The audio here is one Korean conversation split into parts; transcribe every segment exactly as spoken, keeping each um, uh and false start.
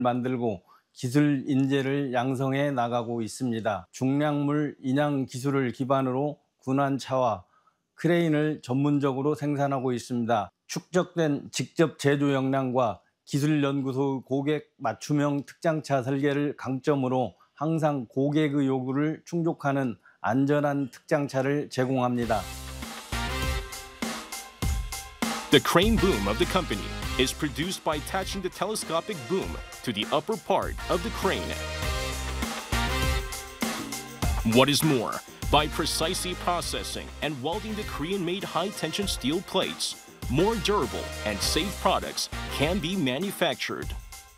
만들고 기술 인재를 양성해 나가고 있습니다. 중량물 인양 기술을 기반으로 군환차와 크레인을 전문적으로 생산하고 있습니다. 축적된 직접 제조 역량과 기술연구소 고객 맞춤형 특장차 설계를 강점으로 항상 고객의 요구를 충족하는 안전한 특장차를 제공합니다. The crane boom of the company is produced by attaching the telescopic boom to the upper part of the crane. What is more, by precisely processing and welding the Korean-made high-tension steel plates, more durable and safe products can be manufactured.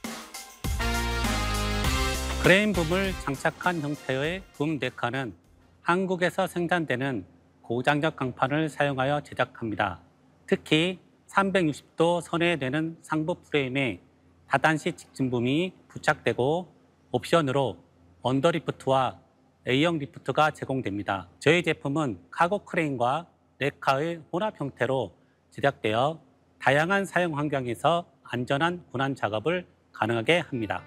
크레인 붐을 장착한 형태의 붐 데카는 한국에서 생산되는 고장력 강판을 사용하여 제작합니다. 특히 삼백육십 도 선회되는 상부 프레임에 다단시 직진붐이 부착되고 옵션으로 언더리프트와 A형 리프트가 제공됩니다. 저희 제품은 카고 크레인과 레카의 혼합 형태로 제작되어 다양한 사용 환경에서 안전한 군환 작업을 가능하게 합니다.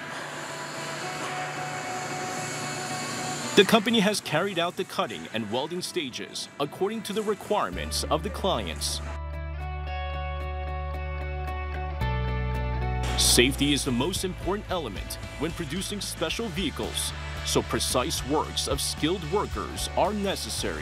The company has carried out the cutting and welding stages according to the requirements of the clients. Safety is the most important element when producing special vehicles, so precise works of skilled workers are necessary.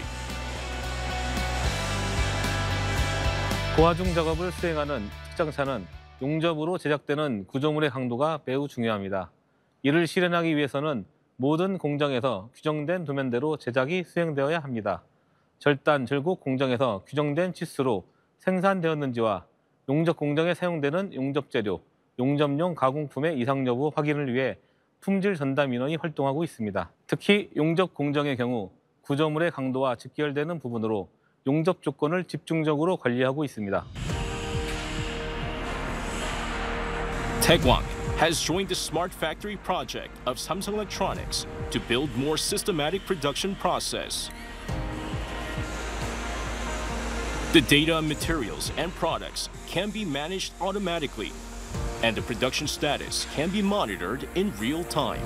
고하중 작업을 수행하는 특장차는 용접으로 제작되는 구조물의 강도가 매우 중요합니다. 이를 실현하기 위해서는 모든 공정에서 규정된 도면대로 제작이 수행되어야 합니다. 절단, 절곡 공정에서 규정된 치수로 생산되었는지와 용접 공정에 사용되는 용접 재료, 용접용 가공품의 이상 여부 확인을 위해 품질 전담 인원이 활동하고 있습니다. 특히 용접 공정의 경우 구조물의 강도와 직결되는 부분으로 용접 조건을 집중적으로 관리하고 있습니다. Taegwang has joined the Smart Factory project of Samsung Electronics to build more systematic production process. The data on materials and products can be managed automatically, and the production status can be monitored in real time.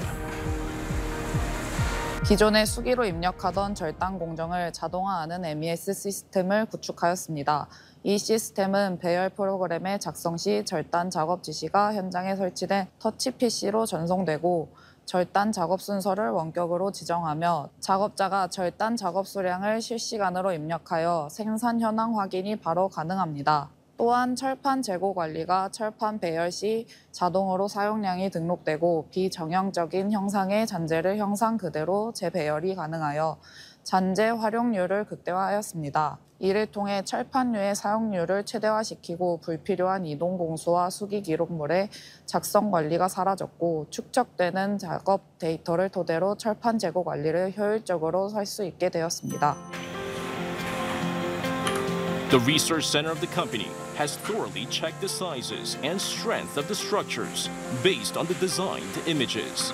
기존의 수기로 입력하던 절단 공정을 자동화하는 엠이에스 시스템을 구축하였습니다. 이 시스템은 배열 프로그램의 작성 시 절단 작업 지시가 현장에 설치된 터치 피시로 전송되고 절단 작업 순서를 원격으로 지정하며 작업자가 절단 작업 수량을 실시간으로 입력하여 생산 현황 확인이 바로 가능합니다. 또한 철판 재고 관리가 철판 배열 시 자동으로 사용량이 등록되고 비정형적인 형상의 잔재를 형상 그대로 재배열이 가능하여 잔재 활용률을 극대화하였습니다. 이를 통해 철판류의 사용률을 최대화시키고 불필요한 이동 공수와 수기 기록물의 작성 관리가 사라졌고 축적되는 작업 데이터를 토대로 철판 재고 관리를 효율적으로 할 수 있게 되었습니다. The research center of the company has thoroughly checked the sizes and strength of the structures based on the designed images.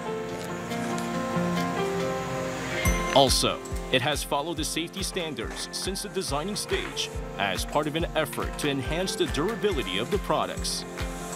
Also, it has followed the safety standards since the designing stage as part of an effort to enhance the durability of the products.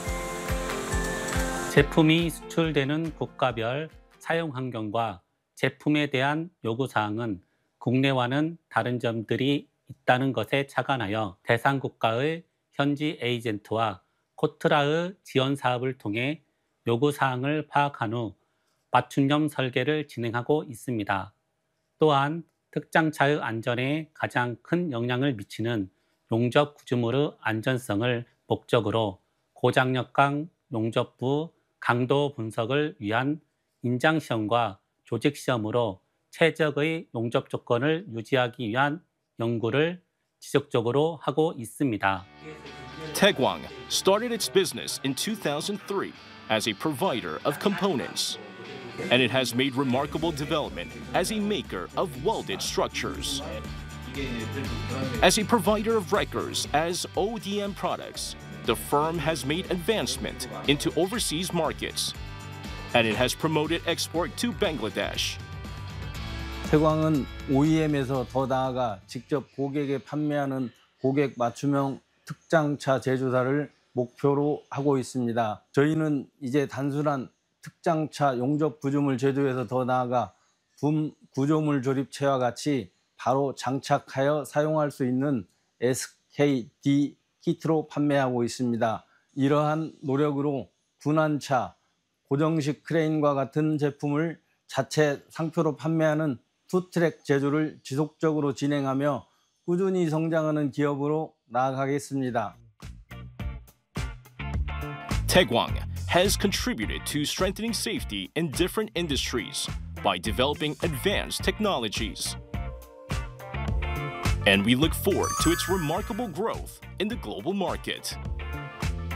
제품이 수출되는 국가별 사용 환경과 제품에 대한 요구사항은 국내와는 다른 점들이 있다는 것에 착안하여 대상 국가의 현지 에이전트와 코트라의 지원 사업을 통해 요구사항을 파악한 후 맞춤형 설계를 진행하고 있습니다. 또한 특장차의 안전에 가장 큰 영향을 미치는 용접 구조물의 안전성을 목적으로 고장력강 용접부 강도 분석을 위한 인장시험과 조직시험으로 최적의 용접 조건을 유지하기 위한 연구를 지속적으로 하고 있습니다. Taegwang started its business in two thousand three as a provider of components, and it has made remarkable development as a maker of welded structures. As a provider of wreckers as O D M products, the firm has made advancement into overseas markets, and it has promoted export to Bangladesh. 태광은 오이엠에서 더 나아가 직접 고객에 판매하는 고객 맞춤형 특장차 제조사를 목표로 하고 있습니다. 저희는 이제 단순한 특장차 용접 구조물 제조에서 더 나아가 붐 구조물 조립체와 같이 바로 장착하여 사용할 수 있는 에스케이디 키트로 판매하고 있습니다. 이러한 노력으로 군안차, 고정식 크레인과 같은 제품을 자체 상표로 판매하는 투트랙 제조를 지속적으로 진행하며 꾸준히 성장하는 기업으로 나아가겠습니다. Taegwang has contributed to strengthening safety in different industries by developing advanced technologies. And we look forward to its remarkable growth in the global market.